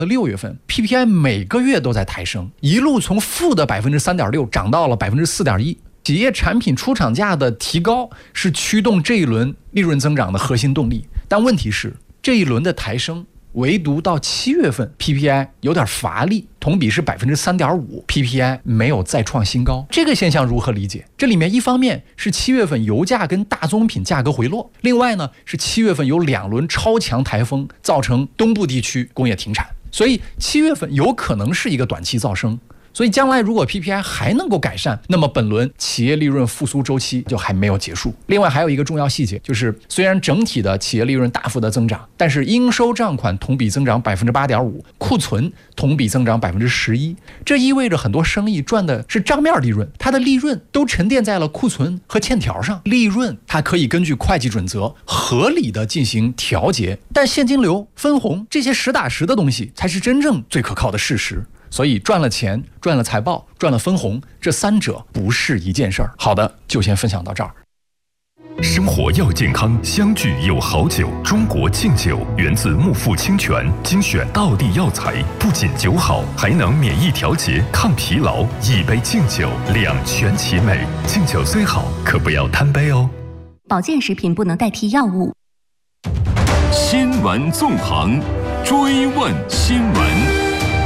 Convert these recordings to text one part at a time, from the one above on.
6月份 PPI 每个月都在抬升，一路从负的 3.6% 涨到了 4.1%。企业产品出厂价的提高是驱动这一轮利润增长的核心动力，但问题是这一轮的抬升唯独到7月份 PPI 有点乏力，同比是 3.5%， PPI 没有再创新高。这个现象如何理解？这里面一方面是7月份油价跟大宗品价格回落，另外呢是7月份有2轮超强台风造成东部地区工业停产，所以7月份有可能是一个短期噪声。所以将来如果 PPI 还能够改善，那么本轮企业利润复苏周期就还没有结束。另外还有一个重要细节，就是虽然整体的企业利润大幅的增长，但是应收账款同比增长 8.5%， 库存同比增长 11%。 这意味着很多生意赚的是账面利润，它的利润都沉淀在了库存和欠条上。利润它可以根据会计准则合理的进行调节，但现金流、分红这些实打实的东西才是真正最可靠的事实。所以赚了钱、赚了财报、赚了分红，这三者不是一件事儿。好的，就先分享到这儿。 生活要健康，相聚有好酒。中国敬酒源自木富清泉精选道地药材，不仅酒好，还能免疫调节、抗疲劳。一杯敬酒，两全其美。敬酒虽好，可不要贪杯哦。 保健食品不能代替药物。 新闻纵横，追问新闻。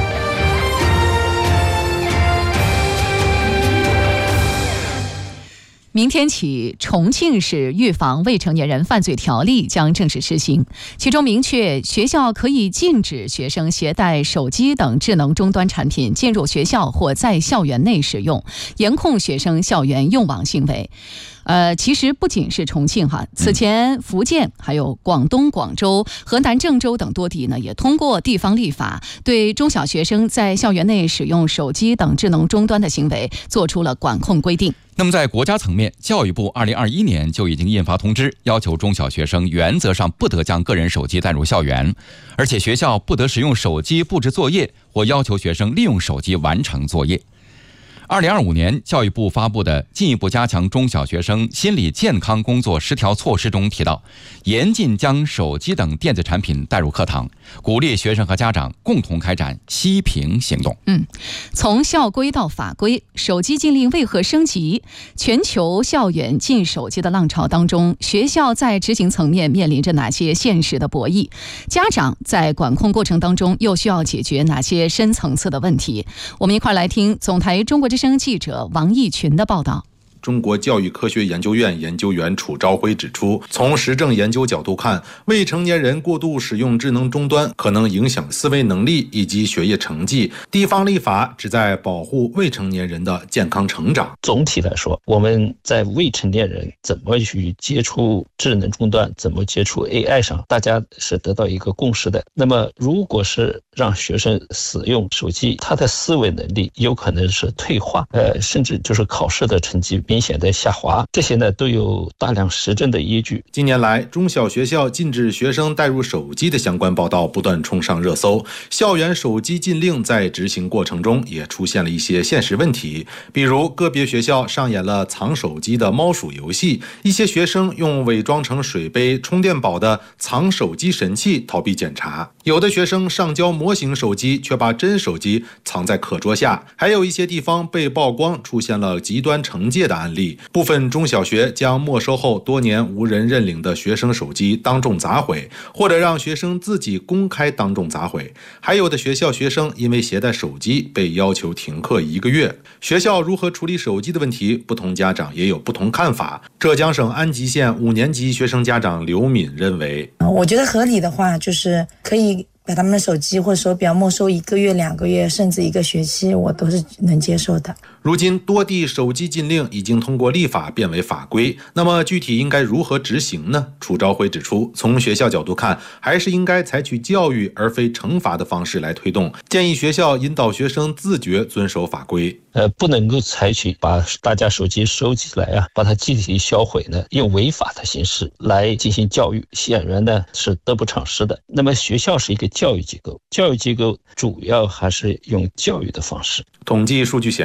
明天起，重庆市预防未成年人犯罪条例将正式施行，其中明确学校可以禁止学生携带手机等智能终端产品进入学校或在校园内使用，严控学生校园用网行为。其实不仅是重庆此前福建、还有广东广州、河南郑州等多地呢，也通过地方立法，对中小学生在校园内使用手机等智能终端的行为做出了管控规定。 那么在国家层面，教育部2021年就已经印发通知，要求中小学生原则上不得将个人手机带入校园，而且学校不得使用手机布置作业或要求学生利用手机完成作业。2025年，教育部发布的进一步加强中小学生心理健康工作10条措施中提到，严禁将手机等电子产品带入课堂，鼓励学生和家长共同开展息屏行动。 从校规到法规，手机禁令为何升级？全球校园禁手机的浪潮当中，学校在执行层面面临着哪些现实的博弈？家长在管控过程当中又需要解决哪些深层次的问题？我们一块来听总台中国之声记者王义群的报道。 中国教育科学研究院研究员楚朝晖指出，从实证研究角度看，未成年人过度使用智能终端可能影响思维能力以及学业成绩。地方立法旨在保护未成年人的健康成长。 总体来说，我们在未成年人怎么去接触智能终端，怎么接触 AI 上，大家是得到一个共识的。那么如果是让学生使用手机，他的思维能力有可能是退化，甚至就是考试的成绩明显的下滑，这些呢都有大量实证的依据。 近年来，中小学校禁止学生带入手机的相关报道不断冲上热搜，校园手机禁令在执行过程中也出现了一些现实问题，比如个别学校上演了藏手机的猫鼠游戏，一些学生用伪装成水杯、充电宝的藏手机神器逃避检查，有的学生上交模型手机却把真手机藏在课桌下，还有一些地方被曝光出现了极端惩戒的案例，部分中小学将没收后多年无人认领的学生手机当众砸毁，或者让学生自己公开当众砸毁，还有的学校学生因为携带手机被要求停课1个月。学校如何处理手机的问题，不同家长也有不同看法。浙江省安吉县5年级学生家长刘敏认为， 我觉得合理的话就是可以把他们的手机或手表没收1个月、2个月，甚至1个学期，我都是能接受的。 如今多地手机禁令已经通过立法变为法规，那么具体应该如何执行呢？楚朝晖指出，从学校角度看，还是应该采取教育而非惩罚的方式来推动，建议学校引导学生自觉遵守法规。 不能够采取把大家手机收起来把它集体销毁呢，用违法的形式来进行教育，显然呢是得不偿失的。那么学校是一个教育机构，教育机构主要还是用教育的方式。 统计数据显示，我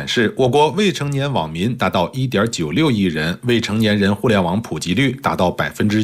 我国未成年网民达到 1.96 亿人，未成年人互联网普及率达到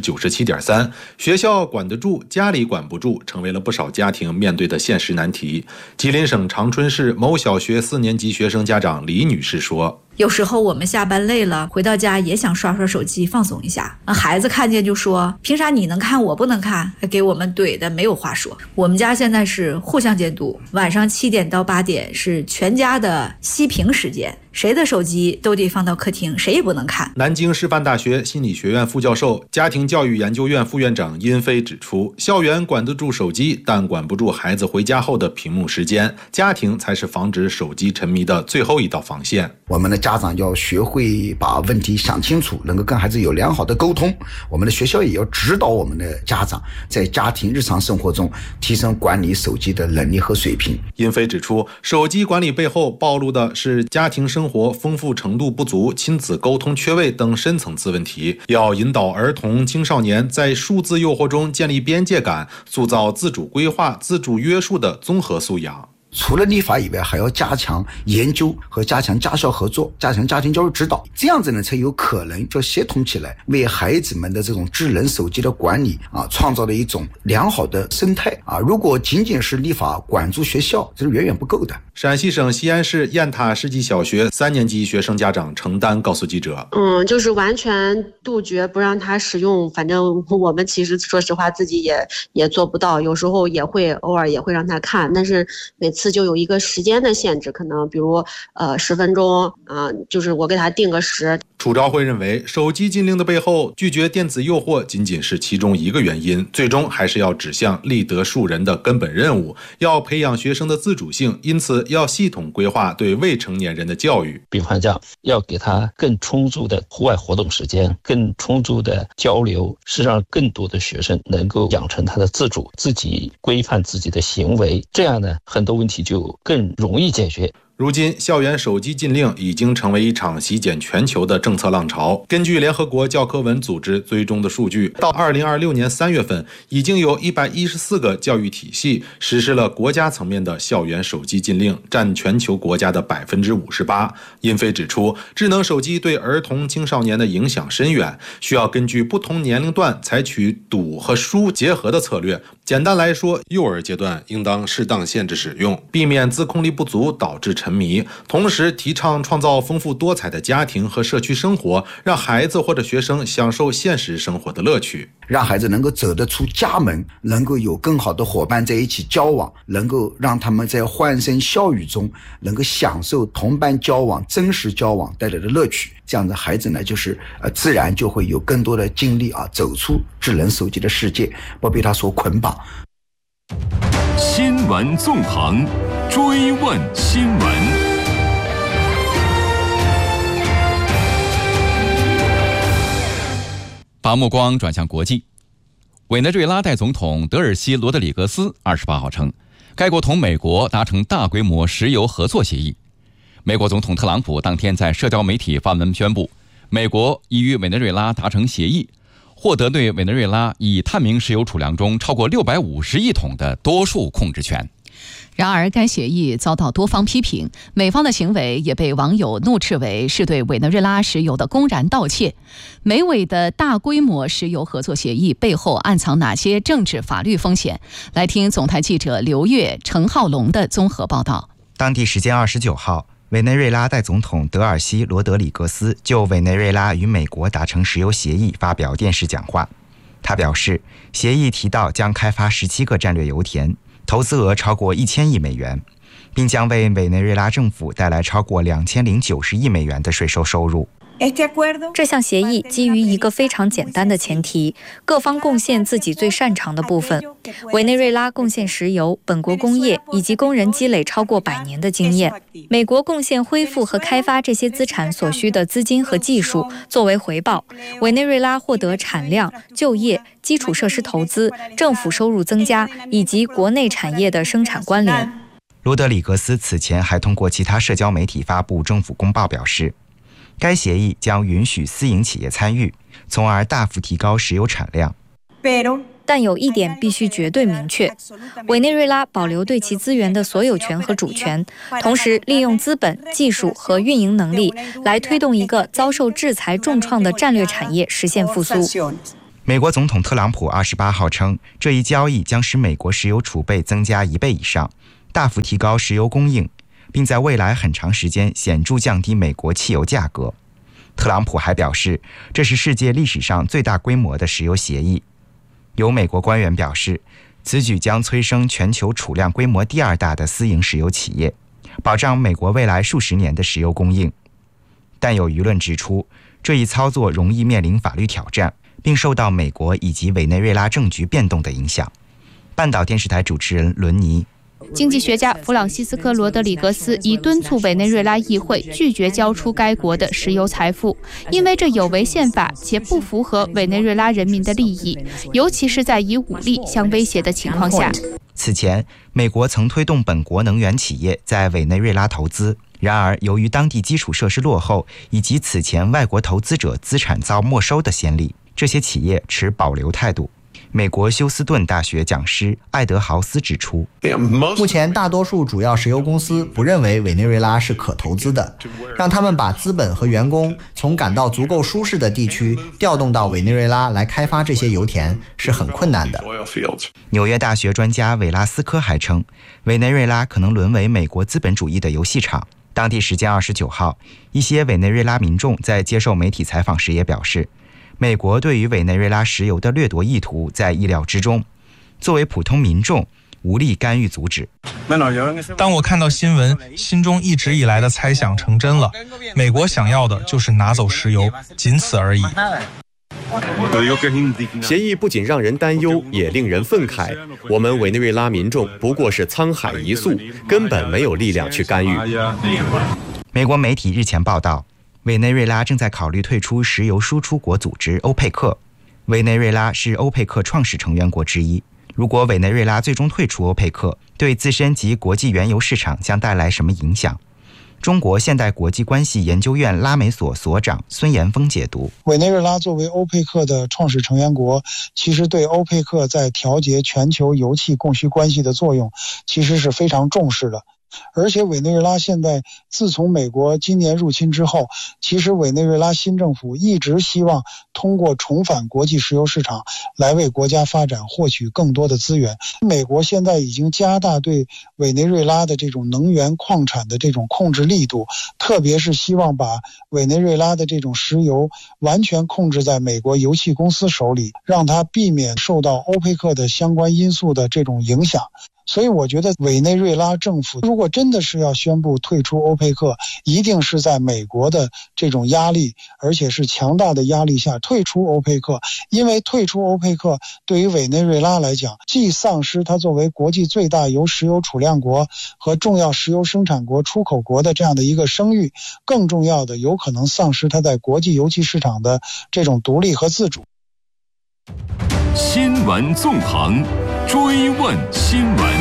97.3%， 学校管得住，家里管不住，成为了不少家庭面对的现实难题。吉林省长春市某小学4年级学生家长李女士说， 有时候我们下班累了，回到家也想刷刷手机放松一下。孩子看见就说，凭啥你能看我不能看，还给我们怼的没有话说。我们家现在是互相监督，晚上7点到8点是全家的熄屏时间，谁的手机都得放到客厅，谁也不能看。 南京师范大学心理学院副教授、家庭教育研究院副院长殷飞指出，校园管得住手机，但管不住孩子回家后的屏幕时间，家庭才是防止手机沉迷的最后一道防线。 我们的家长要学会把问题想清楚，能够跟孩子有良好的沟通。我们的学校也要指导我们的家长，在家庭日常生活中提升管理手机的能力和水平。 殷飞指出，手机管理背后暴露的是家庭生活丰富程度不足、亲子沟通缺位等深层次问题，要引导儿童青少年在数字诱惑中建立边界感，塑造自主规划、自主约束的综合素养。 除了立法以外，还要加强研究和加强家校合作，加强家庭教育指导，这样子呢才有可能就协同起来，为孩子们的这种智能手机的管理创造了一种良好的生态如果仅仅是立法管住学校，这是远远不够的。 陕西省西安市雁塔世纪小学3年级学生家长程丹告诉记者， 就是完全杜绝不让他使用，反正我们其实说实话自己也做不到，有时候偶尔也会让他看，但是每次就有一个时间的限制，可能比如10分钟就是我给他定个10。 楚昭慧认为，手机禁令的背后，拒绝电子诱惑仅仅是其中一个原因，最终还是要指向立德树人的根本任务，要培养学生的自主性，因此要系统规划对未成年人的教育。 比方讲，要给他更充足的户外活动时间，更充足的交流，是让更多的学生能够养成他的自主，自己规范自己的行为，这样呢，很多问题就更容易解决。 如今，校园手机禁令已经成为一场席卷全球的政策浪潮。根据联合国教科文组织追踪的数据，到2026年3月份，已经有114个教育体系实施了国家层面的校园手机禁令，占全球国家的 58%。殷飞指出，智能手机对儿童青少年的影响深远，需要根据不同年龄段采取堵和疏结合的策略。简单来说，幼儿阶段应当适当限制使用，避免自控力不足导致沉迷，同时提倡创造丰富多彩的家庭和社区生活，让孩子或者学生享受现实生活的乐趣， 让孩子能够走得出家门，能够有更好的伙伴在一起交往，能够让他们在欢声笑语中能够享受同伴交往、真实交往带来的乐趣。这样的孩子呢，就是自然就会有更多的精力走出智能手机的世界，不被它所捆绑。 新闻纵横，追问新闻。 把目光转向国际，委内瑞拉代总统德尔西·罗德里格斯28号称，该国同美国达成大规模石油合作协议。美国总统特朗普当天在社交媒体发文宣布，美国已与委内瑞拉达成协议，获得对委内瑞拉已探明石油储量中超过650亿桶的多数控制权。 然而，该协议遭到多方批评，美方的行为也被网友怒斥为是对委内瑞拉石油的公然盗窃。美委的大规模石油合作协议背后暗藏哪些政治法律风险？来听总台记者刘越、程浩龙的综合报道。 当地时间29号，委内瑞拉代总统德尔西·罗德里格斯就委内瑞拉与美国达成石油协议发表电视讲话。他表示，协议提到将开发17个战略油田，投资额超过1000亿美元，并将为委内瑞拉政府带来超过2090亿美元的税收收入。 这项协议基于一个非常简单的前提，各方贡献自己最擅长的部分。委内瑞拉贡献石油、本国工业以及工人积累超过100年的经验，美国贡献恢复和开发这些资产所需的资金和技术。作为回报，委内瑞拉获得产量、就业、基础设施投资、政府收入增加以及国内产业的生产关联。 罗德里格斯此前还通过其他社交媒体发布政府公报表示，该协议将允许私营企业参与，从而大幅提高石油产量。 但有一点必须绝对明确，委内瑞拉保留对其资源的所有权和主权，同时利用资本、技术和运营能力来推动一个遭受制裁重创的战略产业实现复苏。 美国总统特朗普28号称，这一交易将使美国石油储备增加1倍以上，大幅提高石油供应，并在未来很长时间显著降低美国汽油价格。特朗普还表示，这是世界历史上最大规模的石油协议。有美国官员表示，此举将催生全球储量规模第2大的私营石油企业，保障美国未来数十年的石油供应。但有舆论指出，这一操作容易面临法律挑战，并受到美国以及委内瑞拉政局变动的影响。半岛电视台主持人伦尼。 经济学家弗朗西斯科·罗德里格斯已敦促委内瑞拉议会拒绝交出该国的石油财富，因为这有违宪法且不符合委内瑞拉人民的利益，尤其是在以武力相威胁的情况下。 此前，美国曾推动本国能源企业在委内瑞拉投资，然而由于当地基础设施落后，以及此前外国投资者资产遭没收的先例，这些企业持保留态度。美国休斯顿大学讲师艾德豪斯指出， 目前大多数主要石油公司不认为委内瑞拉是可投资的，让他们把资本和员工从感到足够舒适的地区调动到委内瑞拉来开发这些油田是很困难的。 纽约大学专家韦拉斯科还称，委内瑞拉可能沦为美国资本主义的游戏场。当地时间29号，一些委内瑞拉民众在接受媒体采访时也表示，美国对于委内瑞拉石油的掠夺意图在意料之中，作为普通民众无力干预阻止。 当我看到新闻，心中一直以来的猜想成真了，美国想要的就是拿走石油，仅此而已。 协议不仅让人担忧，也令人愤慨。我们委内瑞拉民众不过是沧海一粟，根本没有力量去干预。 美国媒体日前报道，委内瑞拉正在考虑退出石油输出国组织欧佩克。委内瑞拉是欧佩克创始成员国之一。如果委内瑞拉最终退出欧佩克，对自身及国际原油市场将带来什么影响？中国现代国际关系研究院拉美所所长孙延峰解读， 委内瑞拉作为欧佩克的创始成员国，其实对欧佩克在调节全球油气供需关系的作用其实是非常重视的。而且委内瑞拉现在自从美国今年入侵之后，其实委内瑞拉新政府一直希望通过重返国际石油市场来为国家发展获取更多的资源。美国现在已经加大对委内瑞拉的这种能源矿产的这种控制力度，特别是希望把委内瑞拉的这种石油完全控制在美国油气公司手里，让它避免受到欧佩克的相关因素的这种影响。所以我觉得委内瑞拉政府如果真的是要宣布退出欧佩克，一定是在美国的这种压力，而且是强大的压力下退出欧佩克。因为退出欧佩克对于委内瑞拉来讲，既丧失它作为国际最大石油储量国和重要石油生产国出口国的这样的一个声誉，更重要的有可能丧失它在国际油气市场的这种独立和自主。 新闻纵横，追问新闻。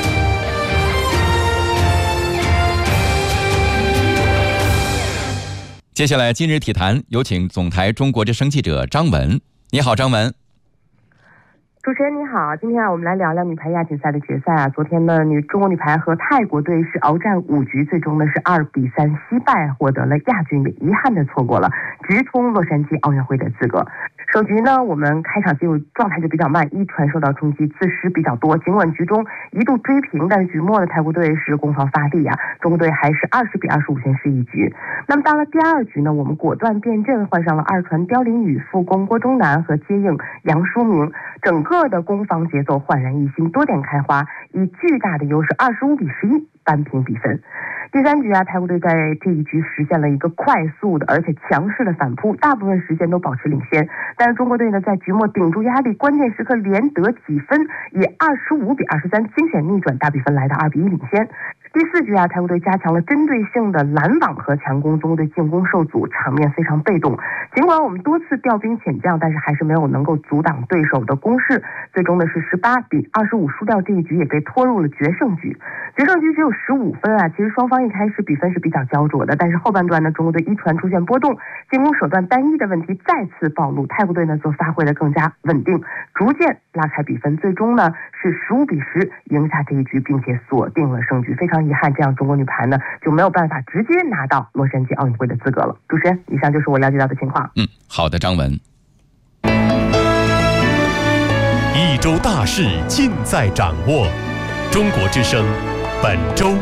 接下来今日体坛，有请总台中国之声记者张文。你好，张文。 主持人你好，今天我们来聊聊女排亚锦赛的决赛昨天呢，中国女排和泰国队是鏖战5局，最终呢是2-3惜败，获得了亚军，也遗憾的错过了直通洛杉矶奥运会的资格。首局呢，我们开场进入状态就比较慢，一传受到冲击，自失比较多。尽管局中一度追平，但是局末的泰国队是攻防发力中国队还是20-25先失一局。那么到了第2局呢，我们果断变阵，换上了2传刁琳宇、副攻郭钟南和接应杨舒明，整个的攻防节奏焕然一新，多点开花，以巨大的优势25-11扳平比分。第3局泰国队在这一局实现了一个快速的而且强势的反扑，大部分时间都保持领先，但是中国队呢在局末顶住压力，关键时刻连得几分，以25-23惊险逆转大比分来到2-1领先。 第4局泰国队加强了针对性的拦网和强攻，中国队进攻受阻，场面非常被动。尽管我们多次调兵遣将，但是还是没有能够阻挡对手的攻势，最终呢是18比25输掉这一局，也被拖入了决胜局。决胜局只有15分其实双方一开始比分是比较焦灼的，但是后半段呢，中国队一传出现波动，进攻手段单一的问题再次暴露，泰国队呢则发挥得更加稳定，逐渐拉开比分，最终呢是15比10赢下这一局，并且锁定了胜局。非常遗憾，这样中国女排呢就没有办法直接拿到洛杉矶奥运会的资格了。主持人，以上就是我了解到的情况。 好的，张文。 一周大事尽在掌握，中国之声本周。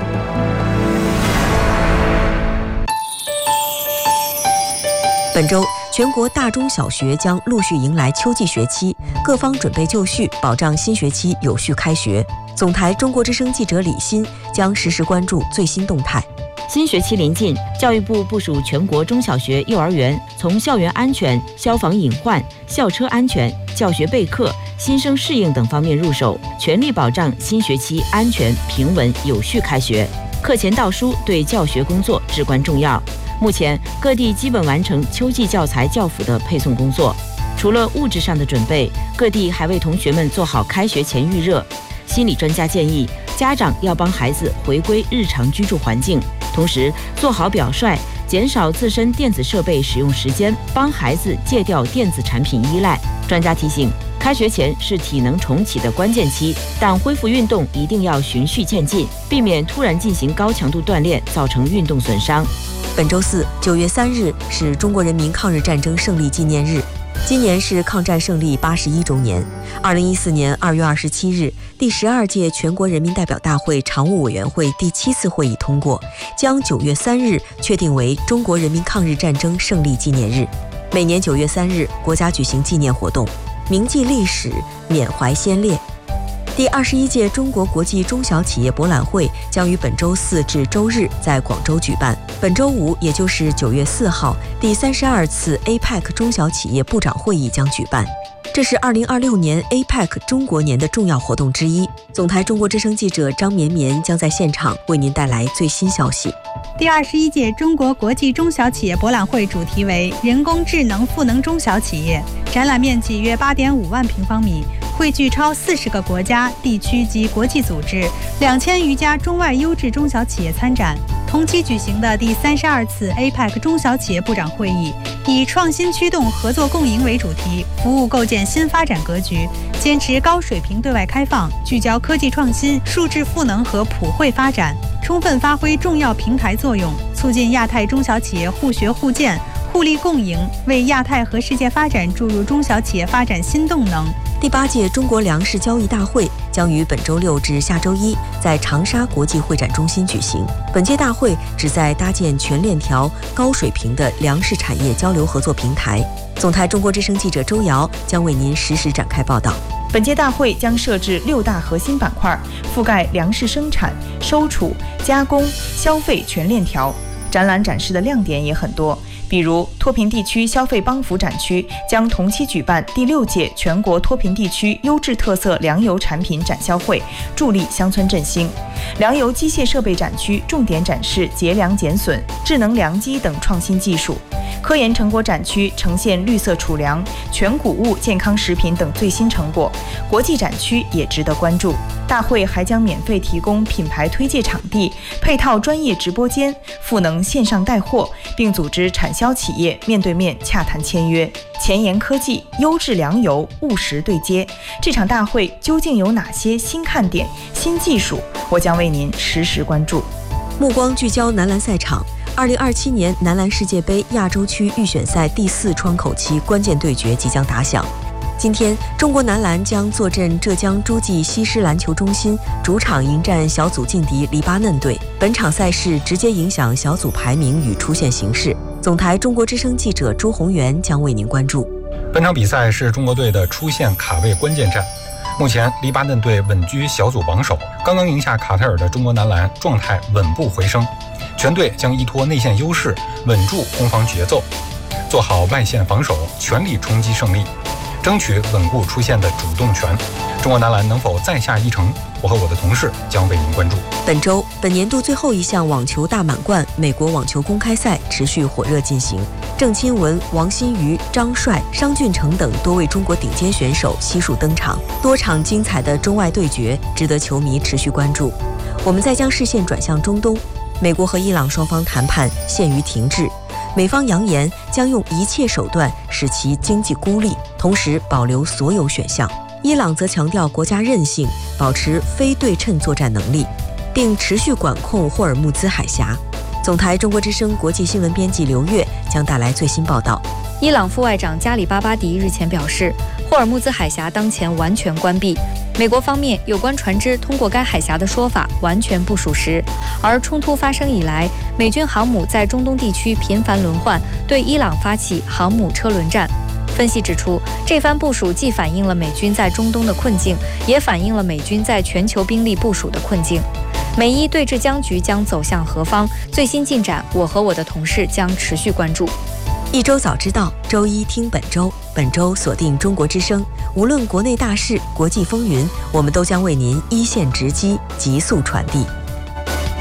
本周，全国大中小学将陆续迎来秋季学期，各方准备就绪，保障新学期有序开学。总台中国之声记者李欣将实时关注最新动态。 新学期临近，教育部部署全国中小学、幼儿园从校园安全、消防隐患、校车安全、教学备课、新生适应等方面入手，全力保障新学期安全、平稳、有序开学。课前倒书对教学工作至关重要。目前，各地基本完成秋季教材教辅的配送工作。除了物质上的准备，各地还为同学们做好开学前预热。心理专家建议，家长要帮孩子回归日常居住环境，同时做好表率，减少自身电子设备使用时间，帮孩子戒掉电子产品依赖。专家提醒，开学前是体能重启的关键期，但恢复运动一定要循序渐进，避免突然进行高强度锻炼，造成运动损伤。 本周4，9月3日是中国人民抗日战争胜利纪念日。今年是抗战胜利81周年。2014年2月27日，第12届全国人民代表大会常务委员会第7次会议通过，将9月3日确定为中国人民抗日战争胜利纪念日。每年9月3日，国家举行纪念活动，铭记历史，缅怀先烈。第21届中国国际中小企业博览会将于本周4至周日在广州举办。本周5，也就是9月4号，第32次 APEC 中小企业部长会议将举办。这是2026年 APEC 中国年的重要活动之一。总台中国之声记者张绵绵将在现场为您带来最新消息。 第21届中国国际中小企业博览会主题为人工智能赋能中小企业，展览面积约8.5万平方米，汇聚超40个国家、地区及国际组织，2000余家中外优质中小企业参展。同期举行的第32次 APEC 中小企业部长会议，以创新驱动、合作共赢为主题，服务构建新发展格局，坚持高水平对外开放，聚焦科技创新、数字赋能和普惠发展，充分发挥重要平台作用，促进亚太中小企业互学互鉴、互利共赢，为亚太和世界发展注入中小企业发展新动能。 第8届中国粮食交易大会将于本周6至下周1在长沙国际会展中心举行。本届大会旨在搭建全链条、高水平的粮食产业交流合作平台。总台中国之声记者周瑶将为您实时展开报道。 本届大会将设置6大核心板块，覆盖粮食生产、收储、加工、消费全链条。展览展示的亮点也很多，比如脱贫地区消费帮扶展区将同期举办第6届全国脱贫地区优质特色粮油产品展销会，助力乡村振兴。粮油机械设备展区重点展示节粮减损、智能粮机等创新技术。科研成果展区呈现绿色储粮、全谷物健康食品等最新成果。国际展区也值得关注。大会还将免费提供品牌推介场地、配套专业直播间，赋能线上带货，并组织产销企业面对面洽谈签约。前沿科技、优质粮油务实对接，这场大会究竟有哪些新看点、新技术？我将为您实时关注。 目光聚焦男篮赛场。2027年男篮世界杯亚洲区预选赛第4窗口期关键对决即将打响。今天，中国男篮将坐镇浙江诸暨西施篮球中心，主场迎战小组劲敌黎巴嫩队。本场赛事直接影响小组排名与出线形势。总台中国之声记者朱宏元将为您关注。 本场比赛是中国队的出线卡位关键战。目前，黎巴嫩队稳居小组榜首，刚刚赢下卡塔尔的中国男篮状态稳步回升。全队将依托内线优势，稳住攻防节奏，做好外线防守，全力冲击胜利，争取稳固出线的主动权。 中国男篮能否再下一城？我和我的同事将为您关注。 本年度最后一项网球大满贯美国网球公开赛持续火热进行，郑钦文、王欣瑜、张帅、商俊成等多位中国顶尖选手悉数登场，多场精彩的中外对决值得球迷持续关注。我们再将视线转向中东，美国和伊朗双方谈判陷于停滞，美方扬言将用一切手段使其经济孤立，同时保留所有选项。伊朗则强调国家韧性，保持非对称作战能力，并持续管控霍尔木兹海峡。总台中国之声国际新闻编辑刘越将带来最新报道。 伊朗副外长加里巴巴迪日前表示，霍尔木兹海峡当前完全关闭。美国方面有关船只通过该海峡的说法完全不属实，而冲突发生以来，美军航母在中东地区频繁轮换，对伊朗发起航母车轮战。分析指出，这番部署既反映了美军在中东的困境，也反映了美军在全球兵力部署的困境。美伊对峙僵局将走向何方？最新进展，我和我的同事将持续关注。 一周早知道，周一听本周。本周锁定中国之声，无论国内大事、国际风云，我们都将为您一线直击，急速传递。